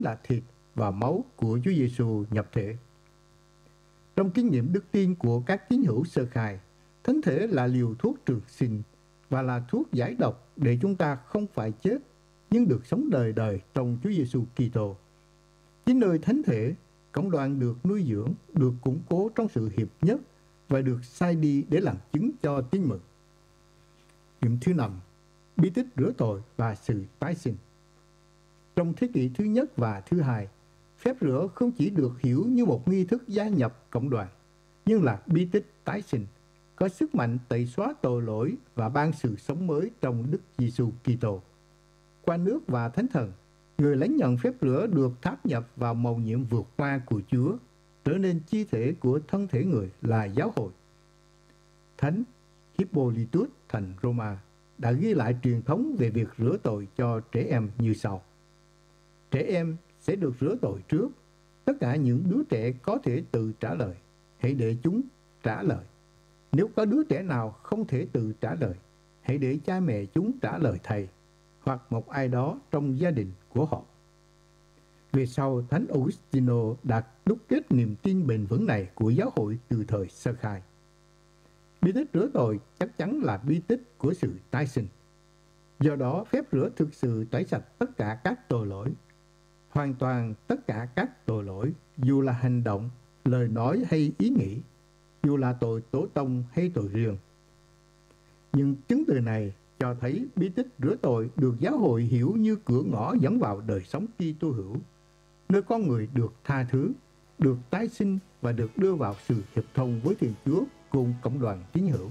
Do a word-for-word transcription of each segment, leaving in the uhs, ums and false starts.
là thịt và máu của Chúa Giêsu nhập thể. Trong kinh nghiệm đức tin của các tín hữu sơ khai, thánh thể là liều thuốc trường sinh và là thuốc giải độc để chúng ta không phải chết nhưng được sống đời đời trong Chúa Giêsu Kitô. Chính nơi thánh thể, cộng đoàn được nuôi dưỡng, được củng cố trong sự hiệp nhất và được sai đi để làm chứng cho tin mừng. Điểm thứ năm, bí tích rửa tội và sự tái sinh. Trong thế kỷ thứ nhất và thứ hai, phép rửa không chỉ được hiểu như một nghi thức gia nhập cộng đoàn, nhưng là bí tích tái sinh, có sức mạnh tẩy xóa tội lỗi và ban sự sống mới trong Đức Giêsu Kitô. Qua nước và Thánh Thần, người lãnh nhận phép rửa được tháp nhập vào mầu nhiệm vượt qua của Chúa, trở nên chi thể của thân thể người là giáo hội. Thánh Hippolytus thành Roma đã ghi lại truyền thống về việc rửa tội cho trẻ em như sau. Trẻ em sẽ được rửa tội trước. Tất cả những đứa trẻ có thể tự trả lời, hãy để chúng trả lời. Nếu có đứa trẻ nào không thể tự trả lời, hãy để cha mẹ chúng trả lời thầy, hoặc một ai đó trong gia đình của họ. Về sau, Thánh Augustino đã đúc kết niềm tin bền vững này của giáo hội từ thời sơ khai. Bí tích rửa tội chắc chắn là bí tích của sự tái sinh. Do đó, phép rửa thực sự tẩy sạch tất cả các tội lỗi, hoàn toàn tất cả các tội lỗi, dù là hành động, lời nói hay ý nghĩ, dù là tội tổ tông hay tội riêng. Nhưng chứng từ này cho thấy bí tích rửa tội được giáo hội hiểu như cửa ngõ dẫn vào đời sống Kitô hữu, nơi con người được tha thứ, được tái sinh và được đưa vào sự hiệp thông với Thiên Chúa cùng cộng đoàn tín hữu.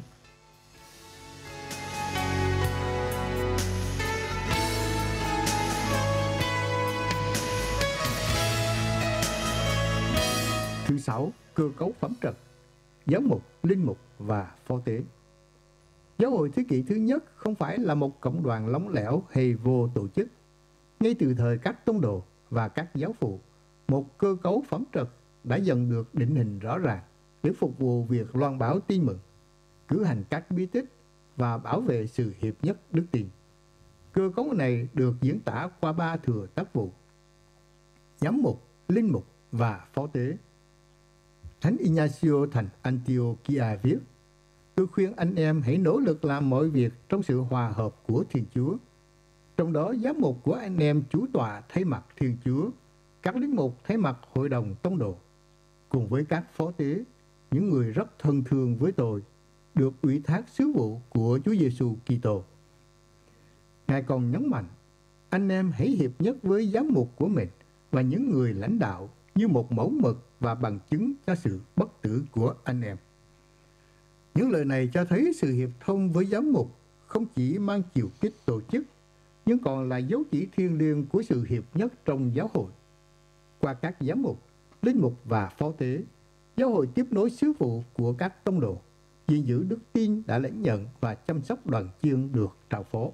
Thứ sáu, cơ cấu phẩm trật, giáo mục, linh mục và phó tế. Giáo hội thế kỷ thứ nhất không phải là một cộng đoàn lỏng lẻo hay vô tổ chức. Ngay từ thời các tông đồ và các giáo phụ, một cơ cấu phẩm trật đã dần được định hình rõ ràng để phục vụ việc loan báo tin mừng, cử hành các bí tích và bảo vệ sự hiệp nhất đức tin. Cơ cấu này được diễn tả qua ba thừa tác vụ: giám mục, linh mục và phó tế. Thánh Ignacio thành Antiochia viết: Tôi khuyên anh em hãy nỗ lực làm mọi việc trong sự hòa hợp của Thiên Chúa. Trong đó, giám mục của anh em chủ tọa thay mặt Thiên Chúa, các linh mục thay mặt hội đồng tông đồ, cùng với các phó tế, những người rất thân thương với tôi, được ủy thác sứ vụ của Chúa Giêsu Kitô. Ngài còn nhấn mạnh, anh em hãy hiệp nhất với giám mục của mình và những người lãnh đạo như một mẫu mực và bằng chứng cho sự bất tử của anh em. Những lời này cho thấy sự hiệp thông với giám mục không chỉ mang chiều kích tổ chức, nhưng còn là dấu chỉ thiêng liêng của sự hiệp nhất trong giáo hội. Qua các giám mục, linh mục và phó tế, giáo hội tiếp nối sứ vụ của các tông đồ, gìn giữ đức tin đã lãnh nhận và chăm sóc đoàn chiên được trao phó.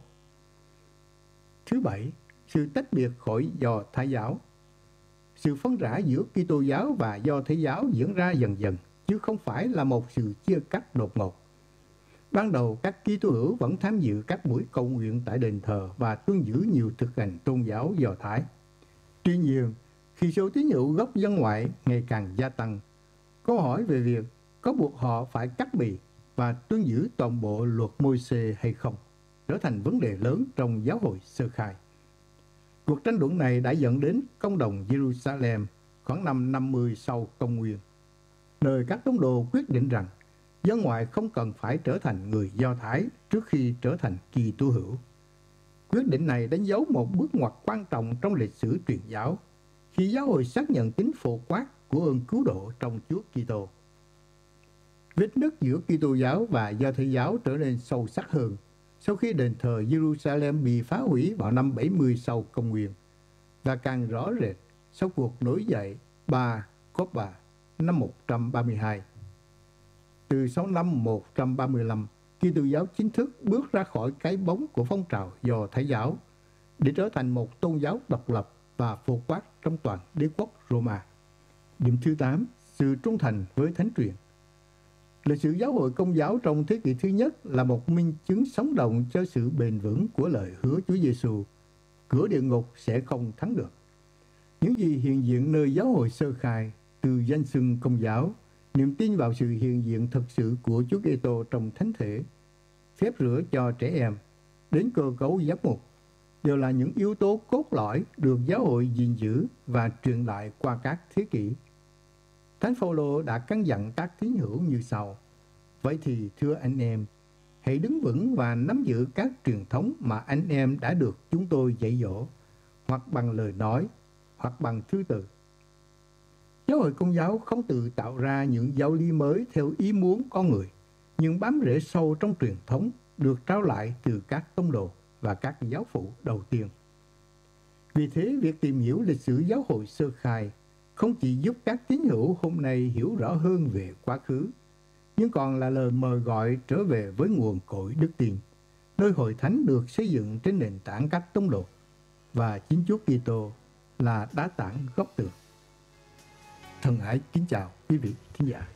Thứ bảy, sự tách biệt khỏi Do Thái giáo. Sự phân rã giữa Kitô giáo và Do Thái giáo diễn ra dần dần, chứ không phải là một sự chia cắt đột ngột. Ban đầu, các Kitô hữu vẫn tham dự các buổi cầu nguyện tại đền thờ và tuân giữ nhiều thực hành tôn giáo Do Thái. Tuy nhiên, khi số tín hữu gốc dân ngoại ngày càng gia tăng, câu hỏi về việc có buộc họ phải cắt bì và tuân giữ toàn bộ luật Môi-se hay không trở thành vấn đề lớn trong giáo hội sơ khai. Cuộc tranh luận này đã dẫn đến công đồng Jerusalem khoảng năm năm mươi sau công nguyên, nơi các tông đồ quyết định rằng dân ngoại không cần phải trở thành người Do Thái trước khi trở thành Kitô hữu. Quyết định này đánh dấu một bước ngoặt quan trọng trong lịch sử truyền giáo, khi giáo hội xác nhận tính phổ quát của ơn cứu độ trong Chúa Kitô. Vết nứt giữa Kitô giáo và Do Thái giáo trở nên sâu sắc hơn sau khi đền thờ Jerusalem bị phá hủy vào năm bảy mươi sau công nguyên, và càng rõ rệt sau cuộc nổi dậy Bar Kokhba năm một trăm ba mươi hai. Từ sau năm một trăm ba mươi lăm, Kitô giáo chính thức bước ra khỏi cái bóng của phong trào Do Thái giáo để trở thành một tôn giáo độc lập và phổ quát trong toàn đế quốc Roma. Điểm thứ tám, sự trung thành với thánh truyền. Lịch sử giáo hội Công giáo trong thế kỷ thứ nhất là một minh chứng sống động cho sự bền vững của lời hứa Chúa Giêsu: cửa địa ngục sẽ không thắng được. Những gì hiện diện nơi giáo hội sơ khai, từ danh xưng Công giáo, niềm tin vào sự hiện diện thực sự của Chúa Kitô trong thánh thể, phép rửa cho trẻ em, đến cơ cấu giám mục, đều là những yếu tố cốt lõi được giáo hội gìn giữ và truyền lại qua các thế kỷ. Thánh Phaolô đã căn dặn các tín hữu như sau: vậy thì thưa anh em, hãy đứng vững và nắm giữ các truyền thống mà anh em đã được chúng tôi dạy dỗ, hoặc bằng lời nói, hoặc bằng thư từ. Giáo hội Công giáo không tự tạo ra những giáo lý mới theo ý muốn con người, nhưng bám rễ sâu trong truyền thống được trao lại từ các tông đồ và các giáo phụ đầu tiên. Vì thế, việc tìm hiểu lịch sử giáo hội sơ khai không chỉ giúp các tín hữu hôm nay hiểu rõ hơn về quá khứ, nhưng còn là lời mời gọi trở về với nguồn cội đức tin, nơi hội thánh được xây dựng trên nền tảng các tông đồ, và chính Chúa Kitô là đá tảng gốc tường. Thân ái kính chào quý vị thính giả.